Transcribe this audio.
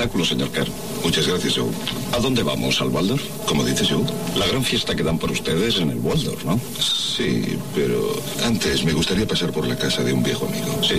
espectáculo, señor Kerr. Muchas gracias, Joe. ¿A dónde vamos? ¿Al Waldorf? ¿Cómo dices, Joe? La gran fiesta que dan por ustedes en el Waldorf, ¿no? Sí, pero antes me gustaría pasar por la casa de un viejo amigo. Sí,